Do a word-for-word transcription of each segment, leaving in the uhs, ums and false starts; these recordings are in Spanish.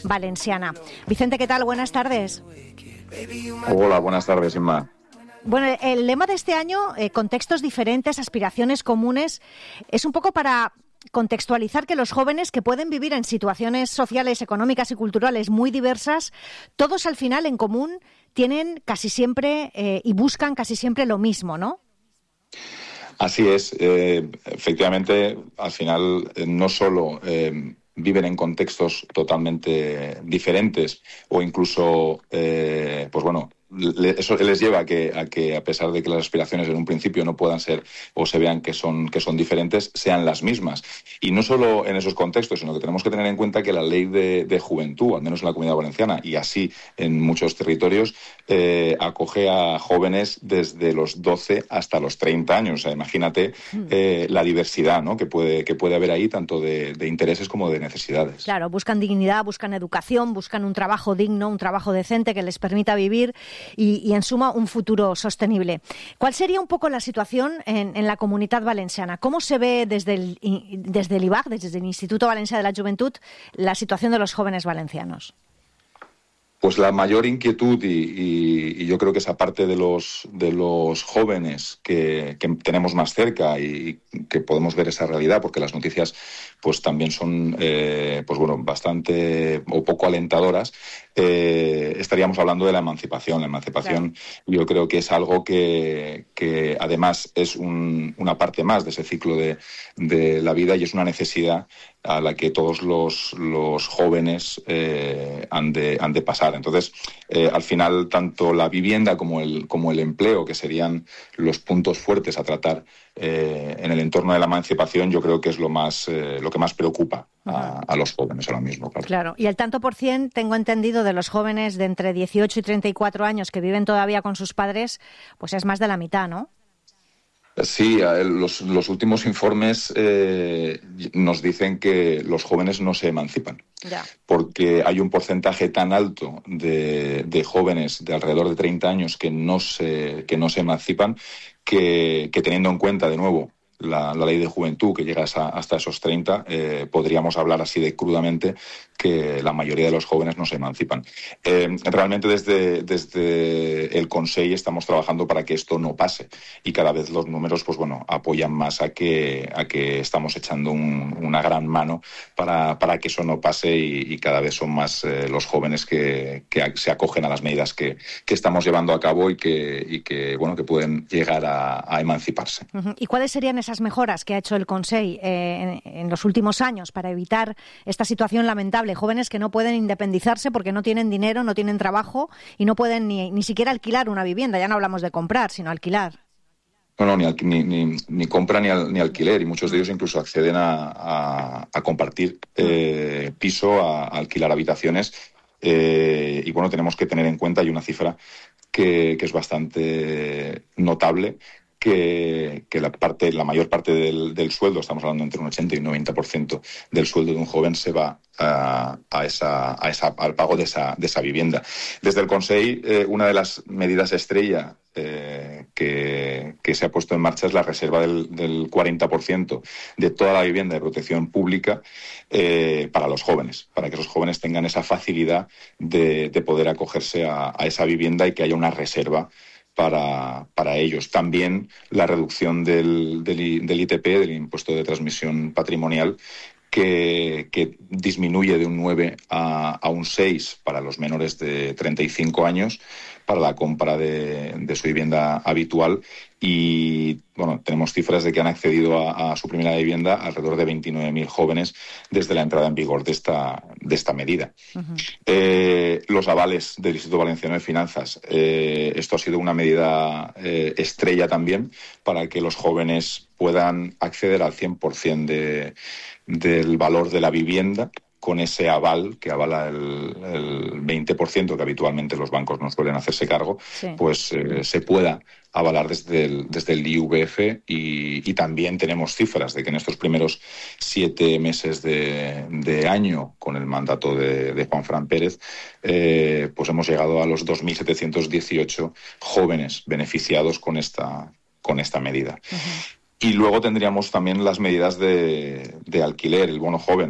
Valenciana. Vicente, ¿qué tal? Buenas tardes. Hola, buenas tardes, Inma. Bueno, el lema de este año, eh, contextos diferentes, aspiraciones comunes, es un poco para contextualizar que los jóvenes que pueden vivir en situaciones sociales, económicas y culturales muy diversas, todos al final en común tienen casi siempre eh, y buscan casi siempre lo mismo, ¿no? Así es. Eh, efectivamente, al final eh, no solo eh, viven en contextos totalmente diferentes o incluso, eh, pues bueno, le, eso les lleva a que, a que, a pesar de que las aspiraciones en un principio no puedan ser o se vean que son, que son diferentes, sean las mismas. Y no solo en esos contextos, sino que tenemos que tener en cuenta que la ley de, de juventud, al menos en la Comunidad Valenciana y así en muchos territorios, eh, acoge a jóvenes desde los doce hasta los treinta años. O sea, imagínate eh, la diversidad, ¿no?, que puede, que puede haber ahí, tanto de, de intereses como de necesidades. Claro, buscan dignidad, buscan educación, buscan un trabajo digno, un trabajo decente que les permita vivir y, y en suma, un futuro sostenible. ¿Cuál sería un poco la situación en, en la Comunitat Valenciana? ¿Cómo se ve desde el, desde el I B A C, desde el Instituto Valencià de la Juventud, la situación de los jóvenes valencianos? Pues la mayor inquietud y, y, y yo creo que esa parte de los, de los jóvenes que, que tenemos más cerca y que podemos ver esa realidad, porque las noticias pues también son eh, pues bueno, bastante o poco alentadoras, eh, estaríamos hablando de la emancipación. La emancipación, claro, yo creo que es algo que, que además es un, una parte más de ese ciclo de, de la vida y es una necesidad a la que todos los, los jóvenes eh, han, de, han de pasar. Entonces, eh, al final, tanto la vivienda como el, como el empleo, que serían los puntos fuertes a tratar eh, en el entorno de la emancipación, yo creo que es lo más eh, lo que más preocupa a, a los jóvenes ahora mismo. Claro. Claro, y el tanto por cien, tengo entendido, de los jóvenes de entre dieciocho y treinta y cuatro años que viven todavía con sus padres, pues es más de la mitad, ¿no? Sí, los, los últimos informes eh, nos dicen que los jóvenes no se emancipan, ya, porque hay un porcentaje tan alto de, de jóvenes de alrededor de treinta años que no se, que no se emancipan que, que teniendo en cuenta, de nuevo, La, la ley de juventud que llega hasta, hasta esos treinta, eh, podríamos hablar así de crudamente que la mayoría de los jóvenes no se emancipan. Eh, realmente desde, desde el Consell estamos trabajando para que esto no pase y cada vez los números pues bueno, apoyan más a que, a que estamos echando un, una gran mano para, para que eso no pase y, y cada vez son más eh, los jóvenes que, que se acogen a las medidas que, que estamos llevando a cabo y que, y que, bueno, que pueden llegar a, a emanciparse. Uh-huh. ¿Y cuáles serían esas mejoras que ha hecho el Consell eh, en, en los últimos años para evitar esta situación lamentable? Jóvenes que no pueden independizarse porque no tienen dinero, no tienen trabajo y no pueden ni, ni siquiera alquilar una vivienda. Ya no hablamos de comprar, sino alquilar. No, no, ni, ni, ni, ni compra ni, al, ni alquiler, y muchos de ellos incluso acceden a, a, a compartir eh, piso, a, a alquilar habitaciones. Eh, y bueno, tenemos que tener en cuenta, hay una cifra que, que es bastante notable, que, que la parte, la mayor parte del, del sueldo, estamos hablando entre un ochenta y un noventa por ciento del sueldo de un joven se va a, a esa, a esa, al pago de esa, de esa vivienda. Desde el Consell, eh, una de las medidas estrella eh, que, que se ha puesto en marcha es la reserva del, del cuarenta por ciento de toda la vivienda de protección pública eh, para los jóvenes, para que esos jóvenes tengan esa facilidad de, de poder acogerse a, a esa vivienda y que haya una reserva Para, para ellos. También la reducción del, del, del I T P, del impuesto de transmisión patrimonial, que, que disminuye de un nueve a, a un seis para los menores de treinta y cinco años para la compra de, de su vivienda habitual. Y bueno, tenemos cifras de que han accedido a, a su primera vivienda alrededor de veintinueve mil jóvenes desde la entrada en vigor de esta, de esta medida. Uh-huh. Eh, los avales del Instituto Valenciano de Finanzas. Eh, esto ha sido una medida eh, estrella también para que los jóvenes puedan acceder al cien por ciento de, del valor de la vivienda, con ese aval que avala el, el veinte por ciento que habitualmente los bancos no suelen hacerse cargo, sí. pues eh, se pueda avalar desde el, desde el I V F y, y también tenemos cifras de que en estos primeros siete meses de, de año, con el mandato de, de Juanfran Pérez, eh, pues hemos llegado a los dos mil setecientos dieciocho jóvenes beneficiados con esta, con esta medida. Uh-huh. Y luego tendríamos también las medidas de, de alquiler, el bono joven.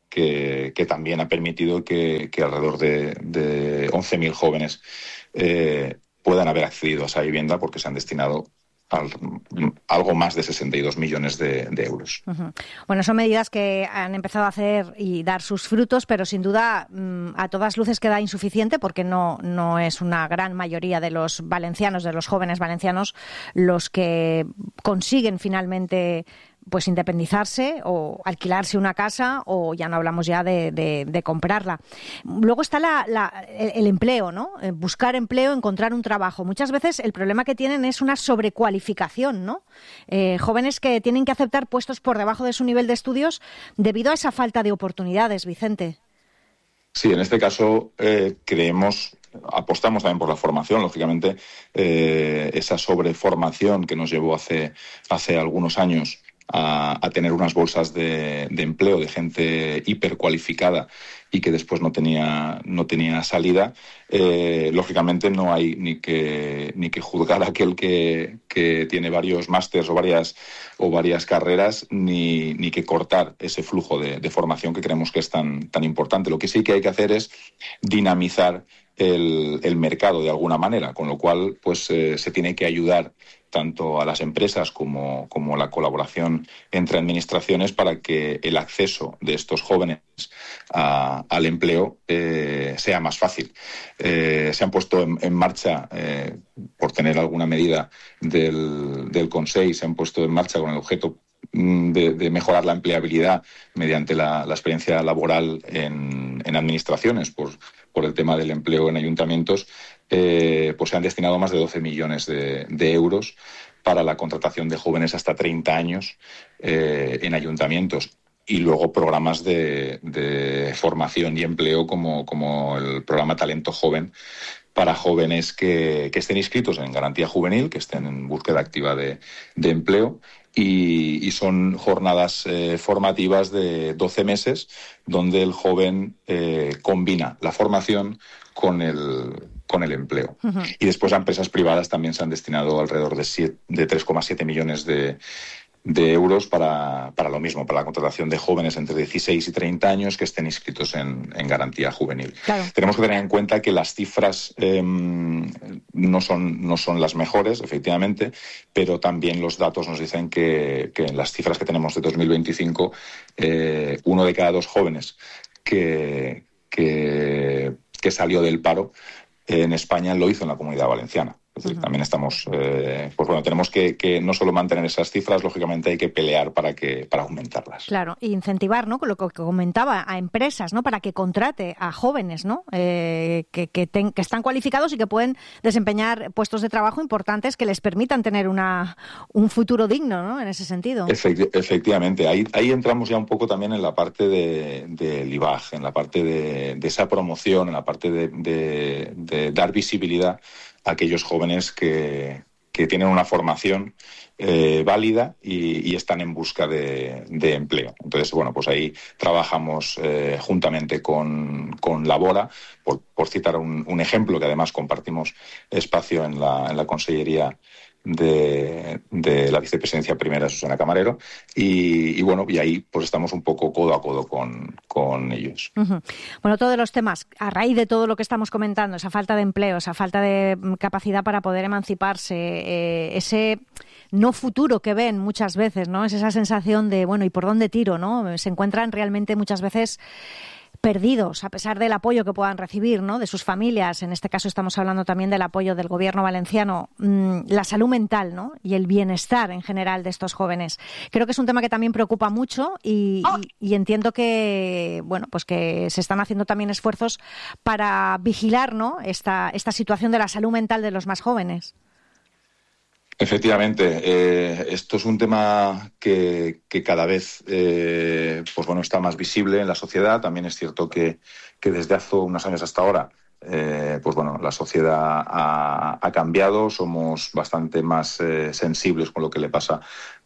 que, que también ha permitido que, que alrededor de, de once mil jóvenes eh, puedan haber accedido a esa vivienda, porque se han destinado al, algo más de sesenta y dos millones de, de euros. Uh-huh. Bueno, son medidas que han empezado a hacer y dar sus frutos, pero sin duda a todas luces queda insuficiente, porque no, no es una gran mayoría de los valencianos, de los jóvenes valencianos, los que consiguen finalmente pues independizarse o alquilarse una casa, o ya no hablamos ya de, de, de comprarla. Luego está la, la, el, el empleo, ¿no? Buscar empleo, encontrar un trabajo. Muchas veces el problema que tienen es una sobrecualificación, ¿no? Eh, jóvenes que tienen que aceptar puestos por debajo de su nivel de estudios debido a esa falta de oportunidades, Vicente. Sí, en este caso eh, creemos, apostamos también por la formación, lógicamente, eh, esa sobreformación que nos llevó hace, hace algunos años A, a tener unas bolsas de, de empleo de gente hipercualificada y que después no tenía, no tenía salida. Eh, lógicamente no hay ni que, ni que juzgar a aquel que, que tiene varios másters o varias, o varias carreras, ni, ni que cortar ese flujo de, de formación que creemos que es tan, tan importante. Lo que sí que hay que hacer es dinamizar el, el mercado de alguna manera, con lo cual pues eh, se tiene que ayudar tanto a las empresas como, como la colaboración entre administraciones para que el acceso de estos jóvenes a, al empleo eh, sea más fácil. Eh, se han puesto en, en marcha, eh, por tener alguna medida del, del Consell, se han puesto en marcha con el objeto de, de mejorar la empleabilidad mediante la, la experiencia laboral en, en administraciones, por, por el tema del empleo en ayuntamientos. Eh, pues se han destinado más de doce millones de, de euros para la contratación de jóvenes hasta treinta años eh, en ayuntamientos. Y luego programas de, de formación y empleo como, como el programa Talento Joven, para jóvenes que, que estén inscritos en Garantía Juvenil, que estén en búsqueda activa de, de empleo. Y, y son jornadas eh, formativas de doce meses, donde el joven eh, combina la formación con el, con el empleo. Uh-huh. Y después a empresas privadas también se han destinado alrededor de, siete, de tres coma siete millones de, de euros para, para lo mismo, para la contratación de jóvenes entre dieciséis y treinta años que estén inscritos en, en Garantía Juvenil. Claro. Tenemos que tener en cuenta que las cifras eh, no son, no son las mejores, efectivamente, pero también los datos nos dicen que, que en las cifras que tenemos de dos mil veinticinco, eh, uno de cada dos jóvenes que, que, que salió del paro eh, en España lo hizo en la Comunidad Valenciana. Es decir, uh-huh. También estamos, eh, pues bueno, tenemos que, que no solo mantener esas cifras, lógicamente hay que pelear para que para aumentarlas. Claro, y incentivar, ¿no? Con lo que comentaba, a empresas, ¿no? Para que contrate a jóvenes, ¿no? Eh, que, que, ten, que están cualificados y que pueden desempeñar puestos de trabajo importantes que les permitan tener una un futuro digno, ¿no? En ese sentido. Efecti- efectivamente, ahí, ahí entramos ya un poco también en la parte de, del I B A G, en la parte de, de esa promoción, en la parte de, de, de dar visibilidad a aquellos jóvenes que, que tienen una formación eh, válida y, y están en busca de, de empleo. Entonces, bueno, pues ahí trabajamos eh, juntamente con, con Labora, por, por citar un, un ejemplo, que además compartimos espacio en la, en la Consellería de, de la vicepresidencia primera, Susana Camarero, y, y bueno, y ahí pues estamos un poco codo a codo con, con ellos. Uh-huh. Bueno, todos los temas, a raíz de todo lo que estamos comentando, esa falta de empleo, esa falta de capacidad para poder emanciparse, eh, ese no futuro que ven muchas veces, ¿no? Es esa sensación de, bueno, ¿y por dónde tiro, no? Se encuentran realmente muchas veces perdidos, a pesar del apoyo que puedan recibir, ¿no? De sus familias. En este caso estamos hablando también del apoyo del gobierno valenciano, mmm, la salud mental, ¿no? Y el bienestar en general de estos jóvenes. Creo que es un tema que también preocupa mucho y, y, y entiendo que, bueno, pues que se están haciendo también esfuerzos para vigilar, ¿no? Esta, esta situación de la salud mental de los más jóvenes. Efectivamente, eh, esto es un tema que, que cada vez eh, pues bueno, está más visible en la sociedad. También es cierto que, que desde hace unos años hasta ahora eh, pues bueno, la sociedad ha, ha cambiado, somos bastante más eh, sensibles con lo que le pasa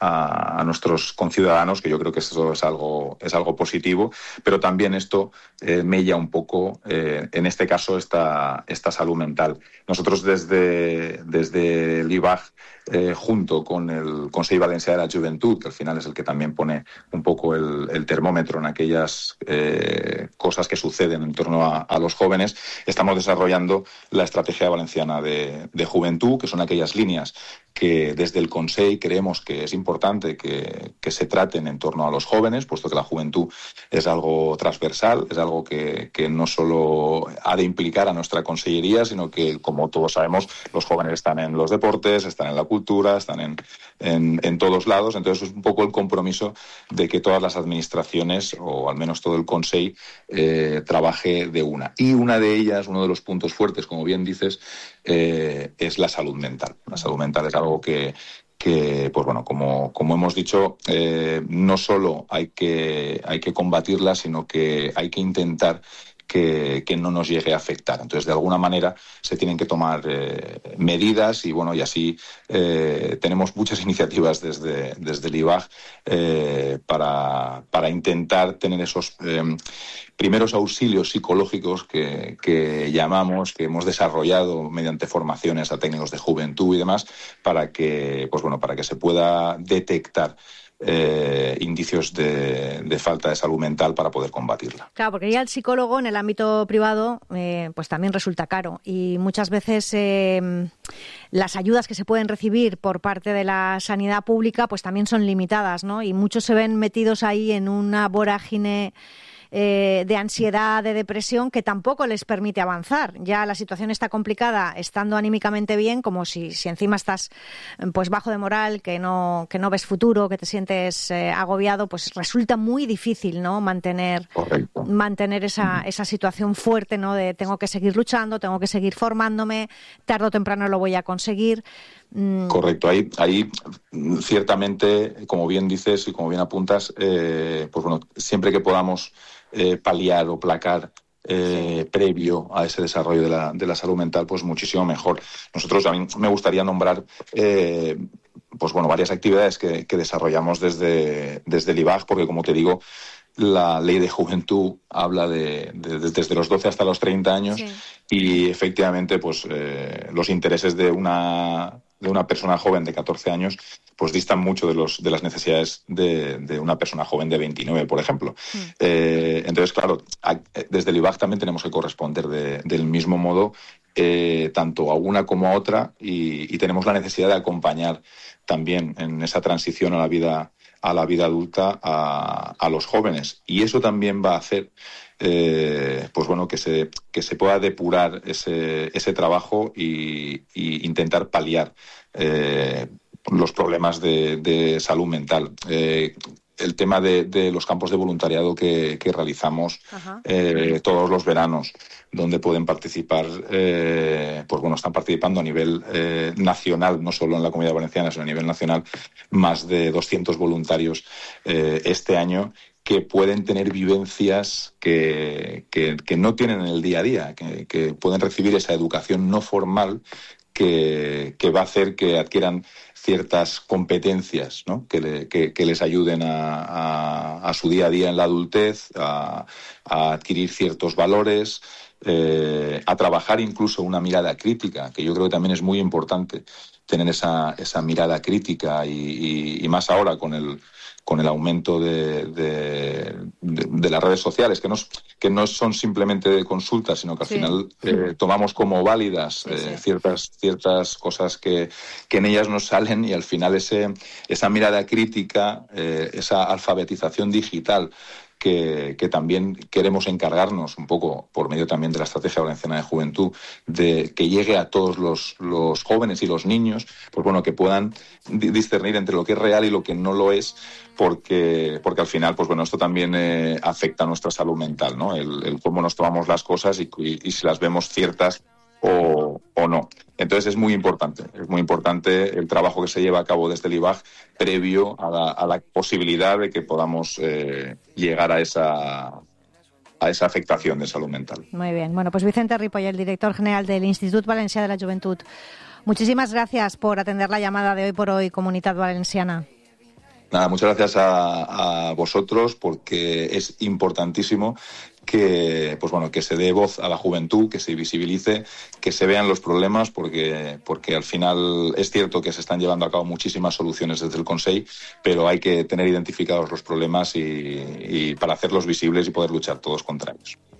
a, a nuestros conciudadanos, que yo creo que eso es algo, es algo positivo, pero también esto eh, mella un poco, eh, en este caso, esta, esta salud mental. Nosotros desde, desde el I B A G, eh, junto con el Consell Valencià de la Juventud, que al final es el que también pone un poco el, el termómetro en aquellas eh, cosas que suceden en torno a, a los jóvenes, estamos Estamos desarrollando la Estrategia Valenciana de, de Juventud, que son aquellas líneas que desde el Consell creemos que es importante que, que se traten en torno a los jóvenes, puesto que la juventud es algo transversal, es algo que, que no solo ha de implicar a nuestra consellería, sino que, como todos sabemos, los jóvenes están en los deportes, están en la cultura, están en, en, en todos lados. Entonces es un poco el compromiso de que todas las administraciones, o al menos todo el Consell, eh, trabaje de una. Y una de ellas, uno de los puntos fuertes, como bien dices, eh, es la salud mental. La salud mental es algo que, que pues bueno, como, como hemos dicho, eh, no solo hay que, hay que combatirla, sino que hay que intentar que, que no nos llegue a afectar. Entonces, de alguna manera, se tienen que tomar eh, medidas y, bueno, y así eh, tenemos muchas iniciativas desde, desde el I B A G eh, para, para intentar tener esos eh, primeros auxilios psicológicos que, que llamamos, que hemos desarrollado mediante formaciones a técnicos de juventud y demás, para que, pues bueno, para que se pueda detectar Eh, indicios de, de falta de salud mental para poder combatirla. Claro, porque ya el psicólogo en el ámbito privado eh, pues también resulta caro y muchas veces eh, las ayudas que se pueden recibir por parte de la sanidad pública pues también son limitadas, ¿no? Y muchos se ven metidos ahí en una vorágine Eh, de ansiedad, de depresión, que tampoco les permite avanzar. Ya la situación está complicada estando anímicamente bien, como si, si encima estás pues bajo de moral, que no, que no ves futuro, que te sientes eh, agobiado, pues resulta muy difícil, ¿no? Mantener, Correcto. mantener esa, esa situación fuerte, ¿no? De tengo que seguir luchando, tengo que seguir formándome, tarde o temprano lo voy a conseguir. Correcto, ahí, ahí ciertamente, como bien dices y como bien apuntas, eh, pues bueno, siempre que podamos eh, paliar o placar eh, sí. previo a ese desarrollo de la, de la salud mental, pues muchísimo mejor. Nosotros, a mí me gustaría nombrar eh, pues bueno, varias actividades que, que desarrollamos desde, desde el I B A G, porque como te digo, la ley de juventud habla de, de, de desde los doce hasta los treinta años, sí. Y efectivamente pues eh, los intereses de una de una persona joven de catorce años pues distan mucho de los de las necesidades de, de una persona joven de veintinueve, por ejemplo. Mm. Eh, entonces, claro, a, desde el I B A G también tenemos que corresponder de, del mismo modo eh, tanto a una como a otra y, y tenemos la necesidad de acompañar también en esa transición a la vida a la vida adulta a, a los jóvenes, y eso también va a hacer eh, pues bueno que se que se pueda depurar ese ese trabajo y, y intentar paliar eh, los problemas de, de salud mental. Eh, el tema de, de los campos de voluntariado que, que realizamos eh, todos los veranos, donde pueden participar, eh, pues bueno, están participando a nivel eh, nacional, no solo en la Comunidad Valenciana, sino a nivel nacional, más de doscientos voluntarios eh, este año, que pueden tener vivencias que, que, que no tienen en el día a día, que, que pueden recibir esa educación no formal que, que va a hacer que adquieran ciertas competencias, ¿no? que, le, que, que les ayuden a, a, a su día a día en la adultez, a, a adquirir ciertos valores, eh, a trabajar incluso una mirada crítica, que yo creo que también es muy importante tener esa, esa mirada crítica y, y, y más ahora con el con el aumento de, de, de, de las redes sociales, que no, que no son simplemente de consulta, sino que al sí. final eh, tomamos como válidas sí, eh, sí. ciertas ciertas cosas que, que en ellas nos salen, y al final ese esa mirada crítica, eh, esa alfabetización digital, Que, que también queremos encargarnos un poco, por medio también de la Estrategia Valenciana de Juventud, de que llegue a todos los, los jóvenes y los niños, pues bueno, que puedan discernir entre lo que es real y lo que no lo es, porque, porque al final, pues bueno, esto también eh, afecta a nuestra salud mental, ¿no? El, el cómo nos tomamos las cosas y, y, y si las vemos ciertas o, o no. Entonces es muy importante, es muy importante el trabajo que se lleva a cabo desde el I B A G previo a la, a la posibilidad de que podamos eh, llegar a esa a esa afectación de salud mental. Muy bien. Bueno, pues Vicente Ripoll, el director general del Institut Valencià de la Juventud. Muchísimas gracias por atender la llamada de Hoy por Hoy, Comunitat Valenciana. Nada, muchas gracias a, a vosotros, porque es importantísimo que, pues bueno, que se dé voz a la juventud, que se visibilice, que se vean los problemas, porque, porque al final es cierto que se están llevando a cabo muchísimas soluciones desde el Consell, pero hay que tener identificados los problemas y, y para hacerlos visibles y poder luchar todos contra ellos.